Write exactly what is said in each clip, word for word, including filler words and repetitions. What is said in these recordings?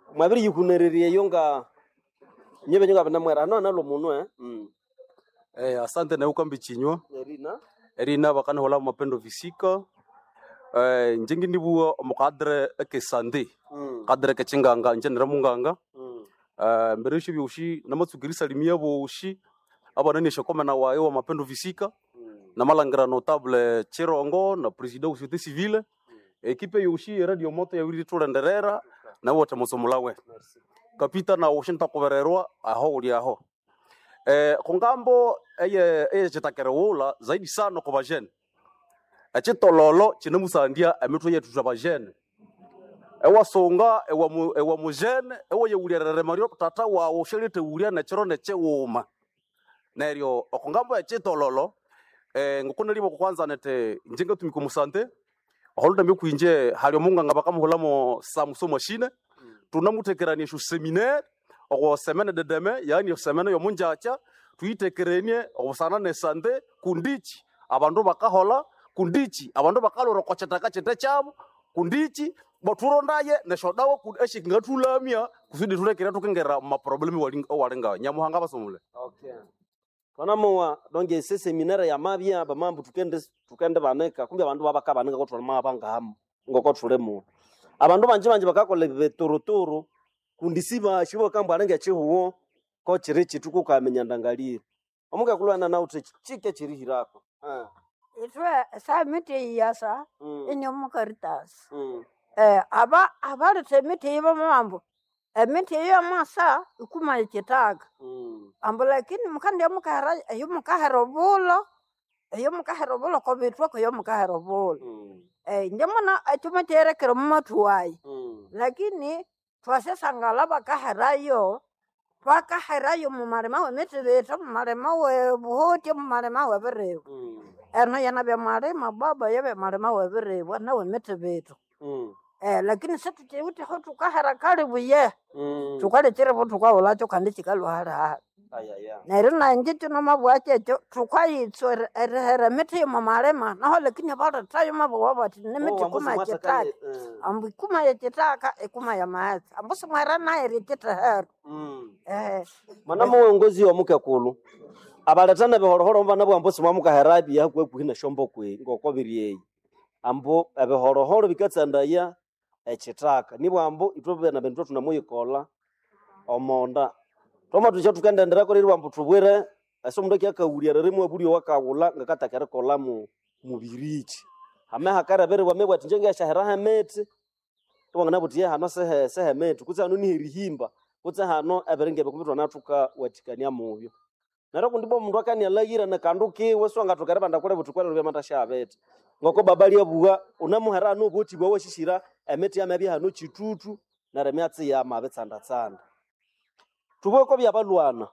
mwabiri yukunererie yonga nyebe nyonga bana mwera no nalo muno eh mm. Eh, asante na ukambi chinywa Erina erina bakana hola mapendo visika eh njingi ndibuwa mukadre eke sande mm. kadre ke chinganga njenera munganga mm. eh mbereshi byushi namatsugirisa limia boshi abana ni shokoma na wayo wa mapendo visika mm. na malangira notable Chirongo na president wa société civile mm. ekipe yushi radio moto ya wiri tulenderera na wote musomulawe kapita na ushinta kubererwa aho uli aho eh kongambo eye eye chitakerewula zaidi sana kwa bajene achitololo chinemusandia amitwe yetu za bajene ewa songa ewa mu, ewa mujene ewa ye ulirere mario tata wa ushelite ulia na chiro ne cheuma neryo okongambo achitololo eh ngukuna libo kwanza nete njinga tumikumusante holda mikuinje halio munga ngabakamuholamo samuso machine tunamutekerania shu seminaire ogo semene de deme yani semene yo munjacha tuitekerenie obusana ne sande kundichi abandu bakahola kundichi abandu bakaloro kocheta chete chabo kundichi baturondaye ne shodawo kudeshi ngatulamia kusudi tulekera tukengera ma problem wali walenga nyamuhanga basomule. Okay. Kana mowa donge se seminaire ya mabya bamambu tukende tukende baneka kumbe abandu babaka baneka ko tulama banga ham ngoko tulemo abandu banje banje bakakola betorotoro kundisiba shibo kambo alenge chihuwo ko chirichi tukukamenya ndangalire omuga kulwana na uti chike chirihirako ah itwe samiti yasa mm. inyo mukaritas mm. eh aba abale temiti ibo mambo emiti yo masa ikuma ikitaga mm. ambo lakini mukande mukahara yo mukahara bulo yo mukahara bulo ko bitwa ko yo mukahara bulo mm. eh ndemona atumaterekero mumatuwai mm. lakini twasesangala bakaharayo bakaharayo mu marema we metebeta mu marema we buhote mu marema we berewo mm. eno yana be marema baba yabe marema we berewo na we metebeta mm. eh lakini satu tewute ho tukahara kale buye mm. tukale tere bo tukaola cyo kandi kikalo hara aya ya na rina njito no mabwache cyo tukayitso erera mete mu marema naho lakini bala tayo mabwa bati ne mete kuma kitaka ambu kuma ya kitaka e kuma ya maasi ambu smara na ere kitahara mm. eh mana muongozi wa mukekulu abaletana behorohoro mba nabo ambo simamuka herabi ya kwe kuhina shombo kwe ngoko biriye ambo ebehorohoro bikatsandaya echitaka nibo ambo itobe na bento tunamuyikola omonda toma tucha tukandendera ko rirwa mbutubwire asomundo kyakawuria reremo aburi wakawula ngakatakere kola mu mubirichi ame hakara bere wamebwa tinjenge shahera hamete tubangana butiye hano sehe sehe metu kutsa no ni rihimba kutsa hano aberenge bekumutwa natuka watikania muvyo naro kundibo mundu akani alagira na kanduki weswanga tukareba ndakore butukwere rube matasha abete ngoko babali abuwa unamuhera no boti bwo shishira emeti ya mabi hano chitutu na remyatsi ya mabetsanda tsanda tuboko bya balwana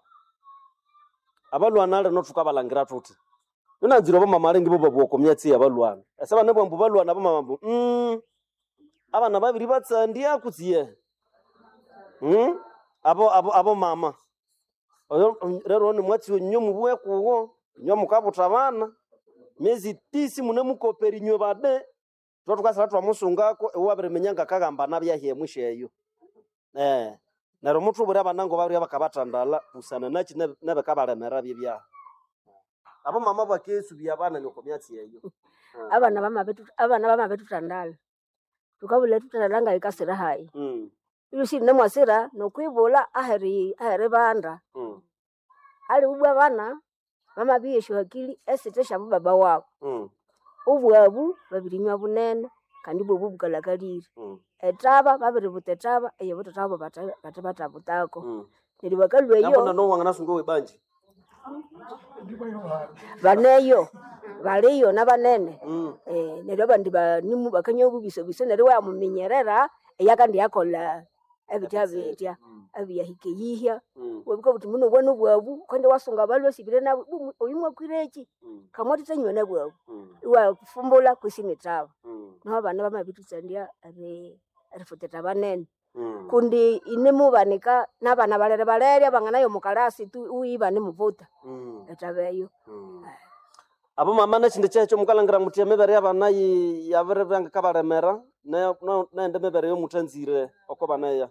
abalwana ale no tukabalangira tuti unanzira bo mama arengi bo babwo myatsi ya balwana asaba nebo mbu balwana bo mama mm abana babiri batsandia kutsiye mm abo abo abo mama oyo rero ni mwatsi nyo mubuwe kuwo nyo mukabuta bana mezi tisi mune mukoperi nyo bade to tukasala twa musungako ewabere menyanga kagamba nabya hye musheyo eh naro mutu buri abanango bari bakabatandala usana nachi nabe kabalemera bibya abo mama bakesu byabana nyoko myatsi yeyo abana bama betu abana bama betu tandala tukabule tutandalanga ikasira hai mm yusi ne mwasira no kwibula aheri aheri banda mm ali ubwa bana mama biyesho akili esitesha baba wabo mm ubwabu babirinywa bunene kandi bwo bugalakalire mm etaba babiri butetaba eye butetaba bata bata butako mm nili bakalwe yo yabona no wangana sungo webanji baneyo baliyo nabanene mm eh nero bandi ba nimu bakanyo bubiso biso nero wa mumenyerera eyakandi yakola ebitya abiyahike yihya webiko buti muno bwano bwabu kwende wasunga balwe sibire na oyimwe kwireki kamoti tanywe na bwabu iwa kufumbula kusimitaba no abana bamabitutsandia abe arifoteta banene kundi inemu banika nabana balere balere banganayo mukalasi tu uiba ne muvuta etabeyo abo mama na chinde cyacho mukalangira muti amebere abana yabere banga kabalemera na na ndemebere yo mutanzire oko banaya